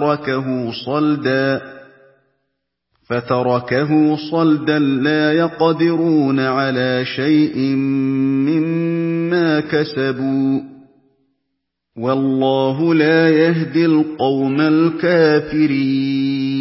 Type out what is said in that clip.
فتركه صلدا لا يقدرون على شيء مما كسبوا ۗ وَاللَّهُ لَا يَهْدِي الْقَوْمَ الْكَافِرِينَ